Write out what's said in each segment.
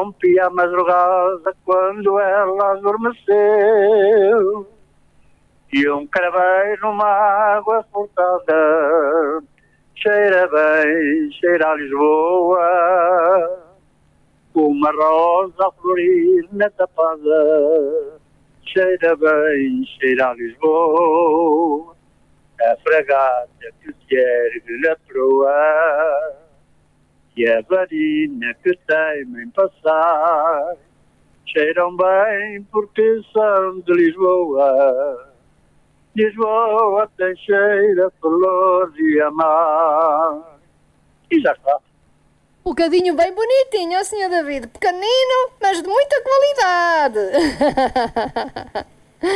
rompi a madrugada quando ela adormeceu. E um craveiro numa água furtada cheira bem, cheira a Lisboa. Uma rosa a florir na tapada cheira bem, cheira a Lisboa. A fragata que se ergue na proa e a varina que teima em passar cheiram bem porque são de Lisboa. Lisboa tem cheiro a flor de amar. E já está. Um bocadinho bem bonitinho, ó Sr. David. Pequenino, mas de muita qualidade.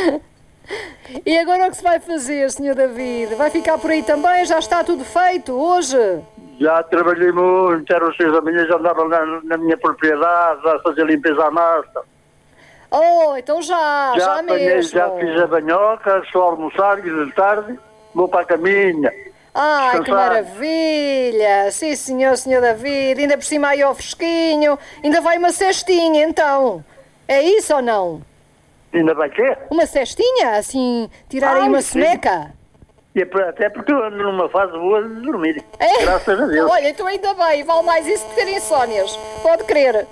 E agora o que se vai fazer, Sr. David? Vai ficar por aí também? Já está tudo feito hoje? Já trabalhei muito, eram 6 da manhã, já andava na minha propriedade a fazer limpeza à massa. Oh, então já mesmo. Já fiz a banhoca, só almoçar e de tarde vou para a caminha. Ai, que maravilha! Sim, Sr. David, ainda por cima aí ao fresquinho, ainda vai uma cestinha então. É isso ou não? Ainda vai quê? Uma cestinha, assim, tirar aí uma soneca? E até porque eu ando numa fase boa de dormir. É? Graças a Deus. Olha, então ainda bem, vale mais isso que ter insónias. Pode crer.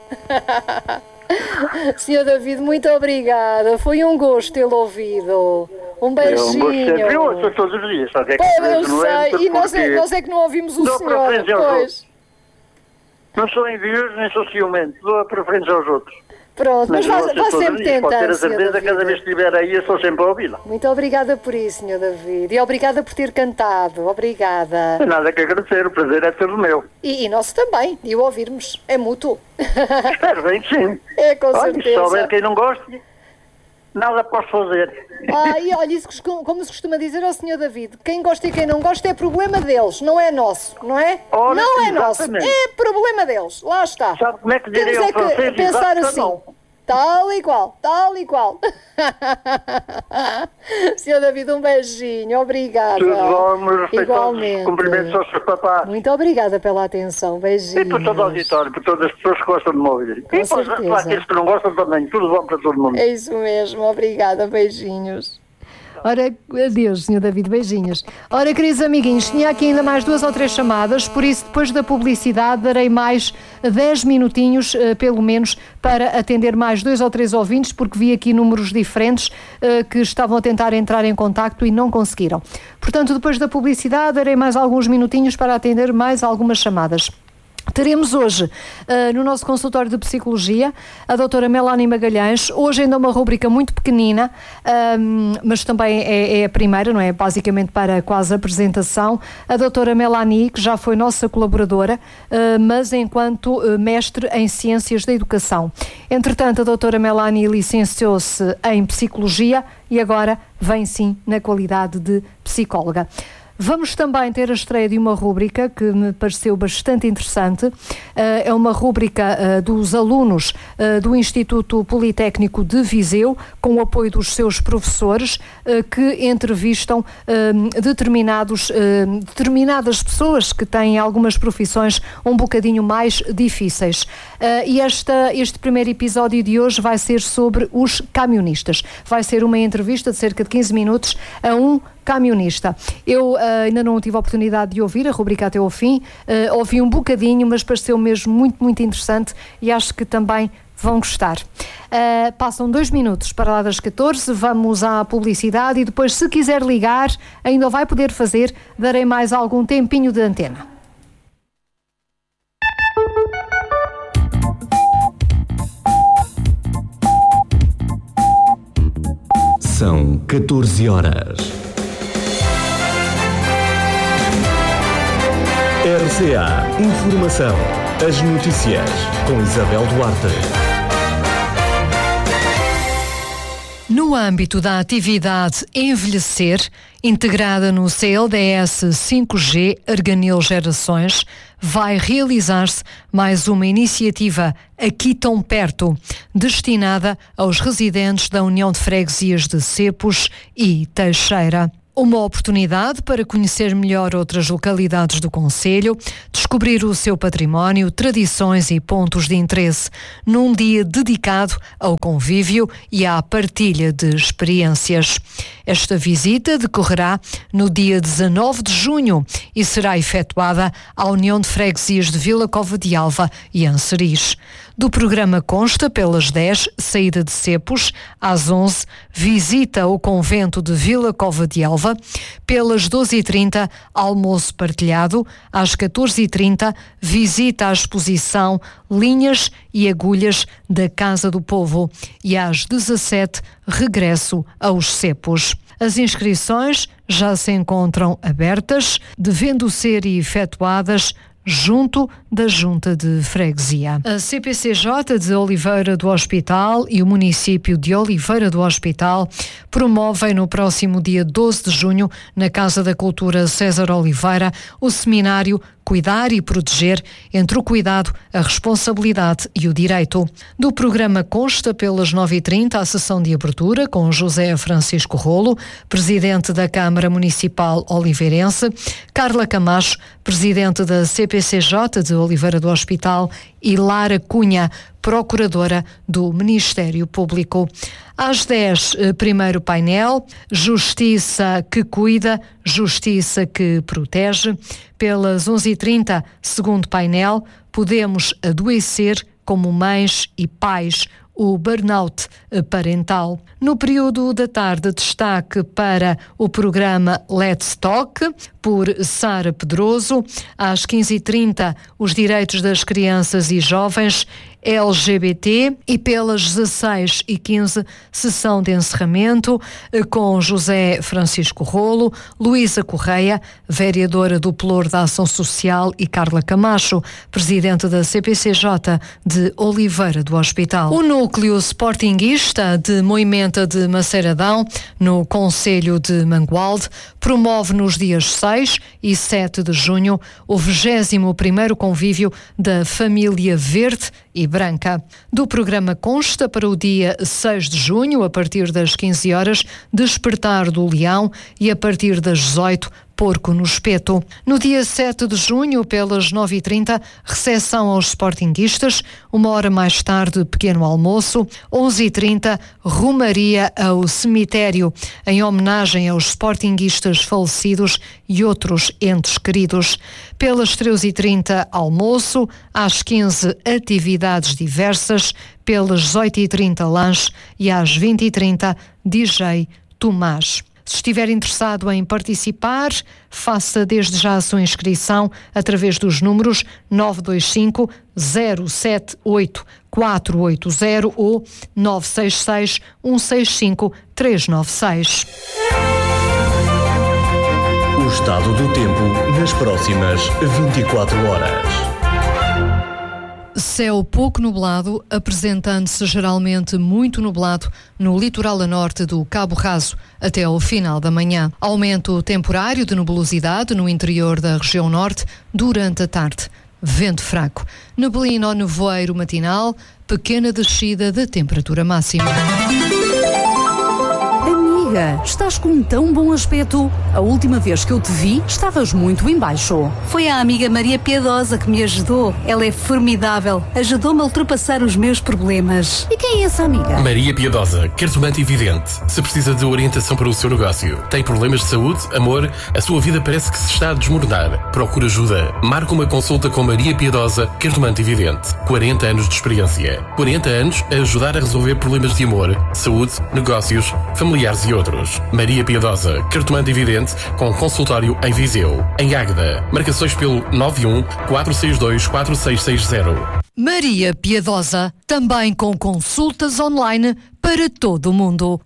Sr. David, muito obrigada. Foi um gosto tê-lo ouvido. Um beijinho. Eu ouço todos os dias. Só que eu sei, e nós é que não ouvimos o senhor depois. Não sou envioso nem sou ciumento. Dou a preferência aos outros. Pronto, mas vá sempre tentando. Pode ter a certeza, cada vez que estiver aí, eu estou sempre a ouvi-la. Muito obrigada por isso, Sr. David. E obrigada por ter cantado. Obrigada. Não tem nada que agradecer, o prazer é todo meu. E nosso também, e o ouvirmos. É mútuo. Espero bem que sim. É, com certeza. Se houver quem não goste, nada posso fazer. E olha, isso como se costuma dizer ao Sr. David, quem gosta e quem não gosta é problema deles, não é nosso, não é? Ora, não é exatamente. nosso, é problema deles, lá está. Sabe como é que diria Temos o francês? que pensar assim. Não. Tal e qual. Sr. David, um beijinho, obrigada. Tudo bom, meus respeitosos cumprimentos aos seus papás. Muito obrigada pela atenção, beijinhos. E por todo o auditório, por todas as pessoas que gostam de me ouvir. Com certeza. Para aqueles que não gostam também, tudo bom para todo mundo. É isso mesmo, obrigada, beijinhos. Ora, adeus, Sr. David, beijinhos. Ora, queridos amiguinhos, tinha aqui ainda mais 2 ou 3 chamadas, por isso depois da publicidade darei mais 10 minutinhos, pelo menos, para atender mais 2 ou 3 ouvintes, porque vi aqui números diferentes que estavam a tentar entrar em contacto e não conseguiram. Portanto, depois da publicidade darei mais alguns minutinhos para atender mais algumas chamadas. Teremos hoje, no nosso consultório de psicologia, a doutora Melanie Magalhães. Hoje ainda uma rubrica muito pequenina, mas também é a primeira, não é? Basicamente para quase a apresentação. A doutora Melanie, que já foi nossa colaboradora, mas enquanto mestre em Ciências da Educação. Entretanto, a doutora Melanie licenciou-se em Psicologia e agora vem sim na qualidade de psicóloga. Vamos também ter a estreia de uma rúbrica que me pareceu bastante interessante. É uma rúbrica dos alunos do Instituto Politécnico de Viseu, com o apoio dos seus professores, que entrevistam determinadas pessoas que têm algumas profissões um bocadinho mais difíceis. E este primeiro episódio de hoje vai ser sobre os camionistas. Vai ser uma entrevista de cerca de 15 minutos a um camionista. Eu ainda não tive a oportunidade de ouvir a rubrica até ao fim, ouvi um bocadinho, mas pareceu mesmo muito, muito interessante e acho que também vão gostar. Passam 2 minutos para lá das 14, vamos à publicidade e depois, se quiser ligar, ainda vai poder fazer, darei mais algum tempinho de antena. São 14 horas. RCA Informação. As notícias com Isabel Duarte. No âmbito da atividade Envelhecer, integrada no CLDS 5G Arganil Gerações, vai realizar-se mais uma iniciativa aqui tão perto, destinada aos residentes da União de Freguesias de Cepos e Teixeira. Uma oportunidade para conhecer melhor outras localidades do concelho, descobrir o seu património, tradições e pontos de interesse, num dia dedicado ao convívio e à partilha de experiências. Esta visita decorrerá no dia 19 de junho e será efetuada à União de Freguesias de Vila Cova de Alva e Anseriz. Do programa consta, pelas 10, saída de Cepos, às 11, visita ao convento de Vila Cova de Alva, pelas 12h30, almoço partilhado, às 14h30, visita à exposição Linhas e Agulhas da Casa do Povo e às 17, regresso aos Cepos. As inscrições já se encontram abertas, devendo ser efetuadas junto da Junta de Freguesia. A CPCJ de Oliveira do Hospital e o município de Oliveira do Hospital promovem no próximo dia 12 de junho, na Casa da Cultura César Oliveira, o seminário Cuidar e Proteger, entre o cuidado, a responsabilidade e o direito. Do programa consta, pelas 9h30, a sessão de abertura com José Francisco Rolo, presidente da Câmara Municipal Oliveirense, Carla Camacho, presidente da CPCJ de Oliveira do Hospital, e Lara Cunha, procuradora do Ministério Público. Às 10, primeiro painel, Justiça que Cuida, Justiça que Protege. Pelas 11h30, segundo painel, Podemos Adoecer como Mães e Pais, o burnout parental. No período da tarde, destaque para o programa Let's Talk, por Sara Pedroso. Às 15h30, os direitos das crianças e jovens LGBT, e pelas 16h15, sessão de encerramento com José Francisco Rolo, Luísa Correia, vereadora do Pelour da Ação Social, e Carla Camacho, presidente da CPCJ de Oliveira do Hospital. O núcleo sportinguista de Moimenta de Maceiradão, no concelho de Mangualde, promove nos dias 6 e 7 de junho o 21º convívio da Família Verde e Branca. Do programa consta, para o dia 6 de junho, a partir das 15 horas, Despertar do Leão, e a partir das 18, Porco no Espeto. No dia 7 de junho, pelas 9h30, recepção aos sportinguistas, 1 hora mais tarde, pequeno almoço, 11h30, rumaria ao cemitério, em homenagem aos sportinguistas falecidos e outros entes queridos. Pelas 13h30, almoço, às 15, atividades diversas, pelas 18h30, lanche, e às 20h30, DJ Tomás. Se estiver interessado em participar, faça desde já a sua inscrição através dos números 925 078 480 ou 966 165 396. O estado do tempo nas próximas 24 horas. Céu pouco nublado, apresentando-se geralmente muito nublado no litoral a norte do Cabo Raso até ao final da manhã. Aumento temporário de nebulosidade no interior da região norte durante a tarde. Vento fraco. Neblina ou nevoeiro matinal, pequena descida da temperatura máxima. Amiga, estás com um tão bom aspecto. A última vez que eu te vi, estavas muito em baixo. Foi a amiga Maria Piedosa que me ajudou. Ela é formidável. Ajudou-me a ultrapassar os meus problemas. E quem é essa amiga? Maria Piedosa, cartomante e vidente. Se precisa de orientação para o seu negócio, tem problemas de saúde, amor, a sua vida parece que se está a desmoronar. Procura ajuda. Marca uma consulta com Maria Piedosa, cartomante e vidente. 40 anos de experiência. 40 anos a ajudar a resolver problemas de amor, saúde, negócios, familiares e outros. Maria Piedosa, cartomante e vidente, com consultório em Viseu. Em Águeda, marcações pelo 91 462 4660. Maria Piedosa, também com consultas online para todo o mundo.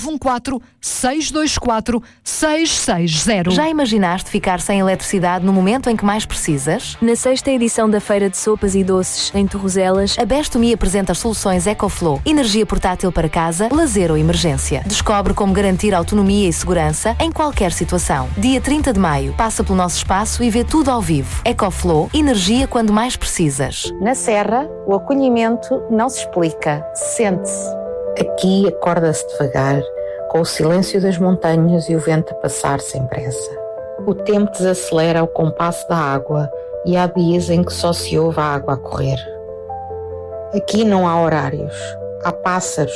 914-624-660. Já imaginaste ficar sem eletricidade no momento em que mais precisas? Na 6ª edição da Feira de Sopas e Doces, em Torrozelas, A Best-Me apresenta as soluções EcoFlow. Energia portátil para casa, lazer ou emergência. Descobre como garantir autonomia e segurança em qualquer situação. Dia 30 de maio, passa pelo nosso espaço e vê tudo ao vivo. EcoFlow, energia quando mais precisas. Na Serra, o acolhimento não se explica, sente-se. Aqui acorda-se devagar, com o silêncio das montanhas e o vento a passar sem pressa. O tempo desacelera ao compasso da água e há dias em que só se ouve a água a correr. Aqui não há horários, há pássaros